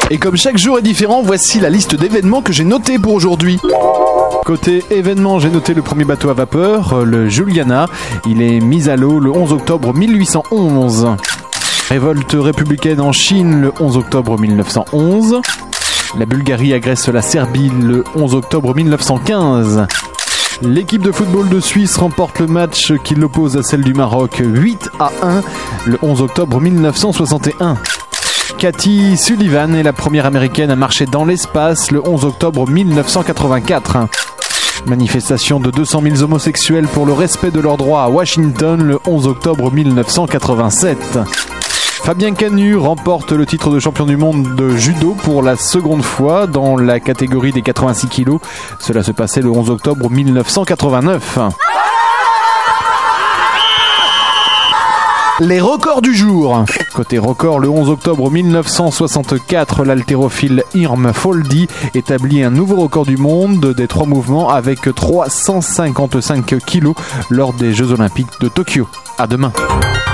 Et comme chaque jour est différent, voici la liste d'événements que j'ai notés pour aujourd'hui. Côté événements, j'ai noté le premier bateau à vapeur, le Juliana. Il est mis à l'eau le 11 octobre 1811. Révolte républicaine en Chine le 11 octobre 1911. La Bulgarie agresse la Serbie le 11 octobre 1915. L'équipe de football de Suisse remporte le match qui l'oppose à celle du Maroc 8-1 le 11 octobre 1961. Cathy Sullivan est la première américaine à marcher dans l'espace le 11 octobre 1984. Manifestation de 200 000 homosexuels pour le respect de leurs droits à Washington le 11 octobre 1987. Fabien Canu remporte le titre de champion du monde de judo pour la seconde fois dans la catégorie des 86 kilos. Cela se passait le 11 octobre 1989. Les records du jour. Côté record, le 11 octobre 1964, l'haltérophile Irm Foldi établit un nouveau record du monde des 3 mouvements avec 355 kilos lors des Jeux Olympiques de Tokyo. À demain.